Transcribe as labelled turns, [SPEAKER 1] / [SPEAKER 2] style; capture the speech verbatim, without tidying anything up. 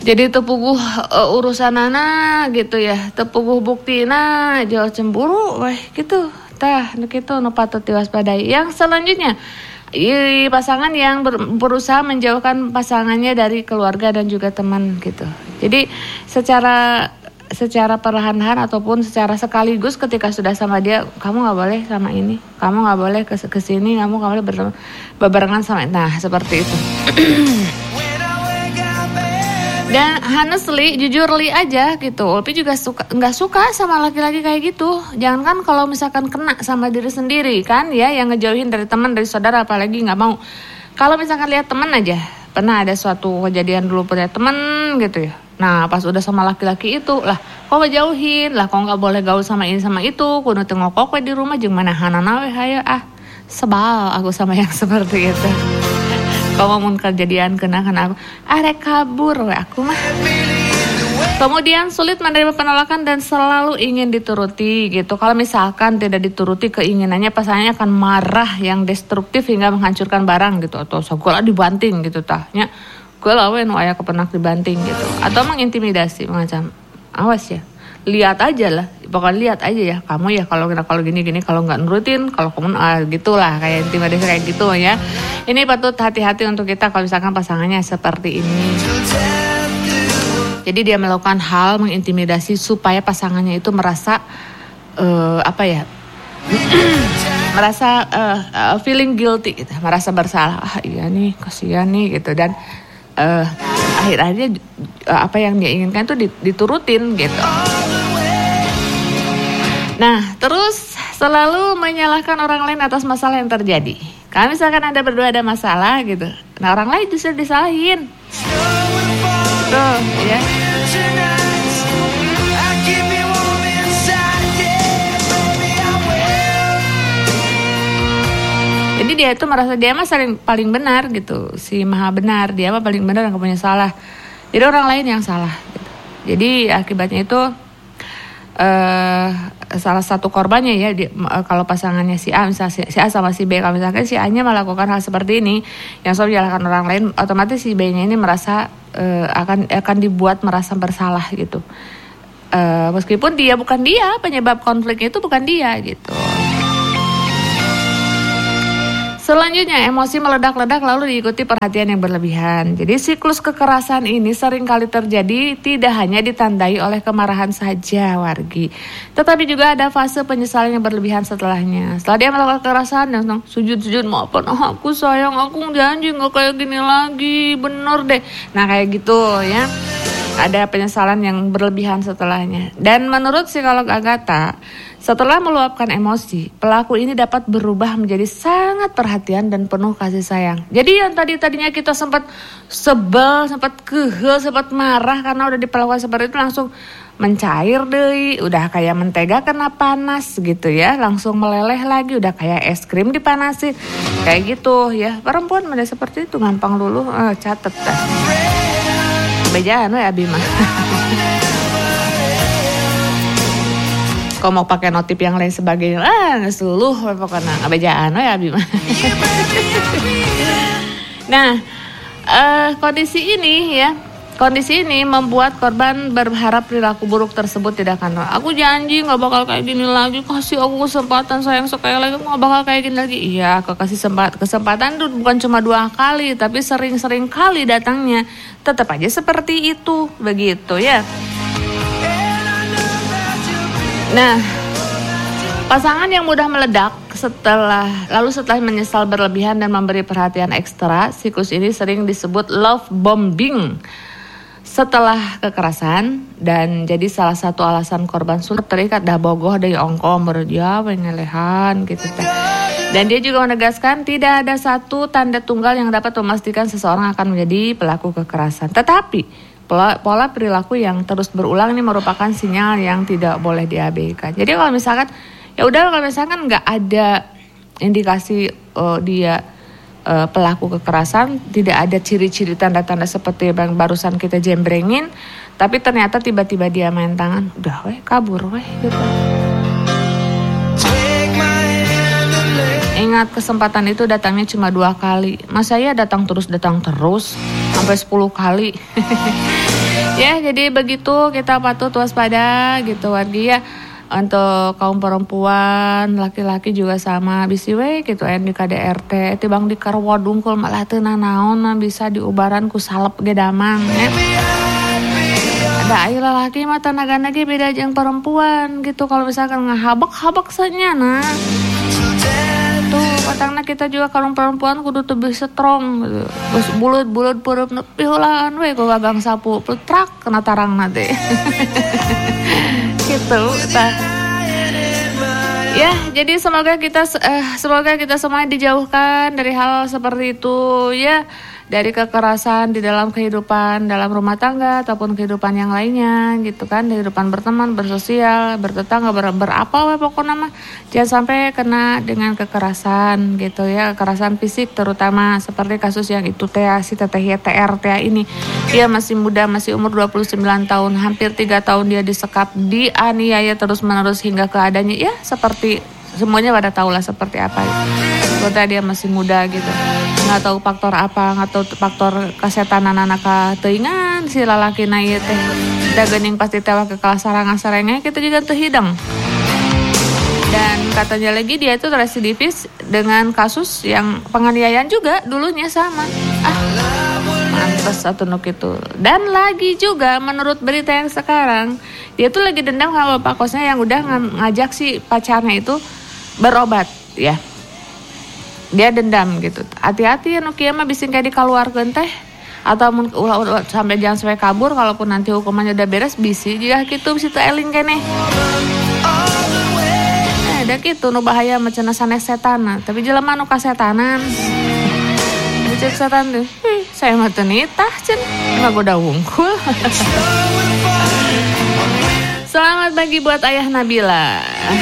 [SPEAKER 1] Jadi tepuguh uh, urusanana gitu ya, tepuguh buktina jauh cemburu, weh gitu. Tah, nu kitu nu patut diwaspadai. Yang selanjutnya, i, pasangan yang ber, berusaha menjauhkan pasangannya dari keluarga dan juga teman gitu. Jadi secara secara perlahan-lahan ataupun secara sekaligus ketika sudah sama dia, kamu nggak boleh sama ini, kamu nggak boleh ke kesini, kamu nggak boleh ber- berbarengan sama. Nah seperti itu. Dan honestly, jujur li aja gitu. Ulpi juga suka, nggak suka sama laki-laki kayak gitu. Jangankan kalau misalkan kena sama diri sendiri kan ya, yang ngejauhin dari teman, dari saudara, apalagi nggak mau. Kalau misalkan lihat teman aja, pernah ada suatu kejadian dulu punya teman gitu ya. Nah pas udah sama laki-laki itu lah, kok ngejauhin lah, kok nggak boleh gaul sama ini sama itu, kudu tengok kok di rumah jeung mana hanana we hayo ah sebal aku sama yang seperti itu. Kalau mau kejadian kena-kena aku, arek kabur we aku mah. Kemudian sulit menerima penolakan dan selalu ingin dituruti gitu. Kalau misalkan tidak dituruti keinginannya, pasangannya akan marah yang destruktif hingga menghancurkan barang gitu. Atau segala dibanting gitu tahnya. Gue lah we nu aya kepenak dibanting gitu. Atau mengintimidasi macam. Awas ya. Lihat aja lah, pokoknya lihat aja ya kamu ya kalau kalau gini gini kalau nggak nurutin kalau kamu ah, gitulah kayak intimidasi kayak gitu ya. Ini patut hati-hati untuk kita kalau misalkan pasangannya seperti ini. Jadi dia melakukan hal mengintimidasi supaya pasangannya itu merasa uh, apa ya merasa uh, uh, feeling guilty gitu, merasa bersalah. Ah iya nih kasihan nih gitu dan uh, akhir-akhirnya uh, apa yang dia inginkan itu diturutin gitu. Nah, terus selalu menyalahkan orang lain atas masalah yang terjadi. Kalau misalkan Anda berdua ada masalah gitu, nah orang lain justru disalahin. Tuh, ya. Jadi dia itu merasa dia mah paling paling benar gitu, si maha benar, dia mah paling benar, nggak punya salah. Jadi orang lain yang salah. Gitu. Jadi akibatnya itu. Uh, salah satu korbannya ya di, uh, kalau pasangannya si A misalnya si, si A sama si B, kalau misalkan si A-nya melakukan hal seperti ini yang selalu dilakukan orang lain, otomatis si B-nya ini merasa uh, akan akan dibuat merasa bersalah gitu. Uh, meskipun dia bukan dia penyebab konfliknya, itu bukan dia gitu. Selanjutnya, emosi meledak-ledak lalu diikuti perhatian yang berlebihan. Jadi siklus kekerasan ini sering kali terjadi tidak hanya ditandai oleh kemarahan saja wargi, tetapi juga ada fase penyesalan yang berlebihan setelahnya. Setelah dia melakukan kekerasan, dia bilang, sujud-sujud maafkan aku sayang, aku janji gak kayak gini lagi, bener deh. Nah kayak gitu ya, ada penyesalan yang berlebihan setelahnya. Dan menurut psikolog Agatha, setelah meluapkan emosi, pelaku ini dapat berubah menjadi sangat perhatian dan penuh kasih sayang. Jadi yang tadi-tadinya kita sempat sebel, sempat kehel, sempat marah karena udah diperlakukan seperti itu, langsung mencair deh, udah kayak mentega kena panas gitu ya, langsung meleleh lagi, udah kayak es krim dipanasin, kayak gitu ya. Perempuan ada seperti itu, gampang luluh, eh, catet dah. Bejaan we abi mah. Kalau mau pakai notif yang lain sebagainya, ah seluruh pokoknya abejaan we abi mah. Nah, uh, kondisi ini ya, kondisi ini membuat korban berharap perilaku buruk tersebut tidak akan. Aku janji nggak bakal kayak gini lagi, kasih aku kesempatan sayang sekali lagi, nggak bakal kayak gini lagi. Iya, aku kasih sempat kesempatan itu bukan cuma dua kali, tapi sering-sering kali datangnya. Tetap aja seperti itu, begitu ya. Nah, pasangan yang mudah meledak setelah lalu setelah menyesal berlebihan dan memberi perhatian ekstra, siklus ini sering disebut love bombing setelah kekerasan, dan jadi salah satu alasan korban sulit terikat dah bogoh dari ongko merdia pengelehan gitu teh. Dan dia juga menegaskan tidak ada satu tanda tunggal yang dapat memastikan seseorang akan menjadi pelaku kekerasan. Tetapi Pola, pola perilaku yang terus berulang ini merupakan sinyal yang tidak boleh diabaikan. Jadi kalau misalkan, ya udah kalau misalkan nggak ada indikasi uh, dia uh, pelaku kekerasan, tidak ada ciri-ciri tanda-tanda seperti yang barusan kita jembrengin, tapi ternyata tiba-tiba dia main tangan, udah weh kabur weh gitu. Ingat kesempatan itu datangnya cuma dua kali. Mas saya datang terus datang terus sampai sepuluh kali. Ya, jadi begitu kita patut waspada gitu wargi ya. Untuk kaum perempuan, laki-laki juga sama bisi we gitu aya di K D R T tibang di karwa dungkul malah teu nanaon bisa diubaran ku salep ge damang ya. Ada aya lalaki mah tanagana ge beda jeung perempuan gitu kalau misalkan ngahabek-habek senyana. Tuh patangna kita juga kalau perempuan kudu teu bisa strong gitu. Terus buleut-buleut peureum nepi heulaan we ku gagang sapu pletrak kena tarangna teh. Gitu tah. Ya, jadi semoga kita eh, semoga kita semua dijauhkan dari hal seperti itu ya, dari kekerasan di dalam kehidupan dalam rumah tangga ataupun kehidupan yang lainnya gitu kan, kehidupan berteman, bersosial, bertetangga, ber, berapa we pokoknya mah jangan sampai kena dengan kekerasan gitu ya, kekerasan fisik terutama seperti kasus yang itu teh si teteh T R T ini. Dia masih muda, masih umur dua puluh sembilan tahun, hampir tiga tahun dia disekap, dianiaya terus-menerus hingga keadaannya ya seperti semuanya pada tahu lah seperti apa. Kota dia masih muda gitu, nggak tahu faktor apa, nggak tahu faktor kesetanan anak teuingan si lalaki na ieu teh da geuning pasti tewa ke sarang-sarangnya kita juga teu hidang. Dan katanya lagi dia itu residivis dengan kasus yang penganiayaan juga dulunya sama. Ah, mantes satu nuk itu. Dan lagi juga menurut berita yang sekarang dia tuh lagi dendam sama bapak kosnya yang udah ngajak si pacarnya itu berobat ya. Dia dendam gitu. Hati-hati ya Nukia mah bisa kayak dikeluarkan teh atau mun ulah sampai jangan sampai kabur kalaupun nanti hukumannya udah beres bisi jika gitu bisa teu eling keneh. Eh da kitu nu bahaya mah cenah sanes setan tapi jelema nu kasetanan. Cek setan tuh. Saya mah teu nitah cenah mah goda wungkul. Selamat pagi buat Ayah Nabila.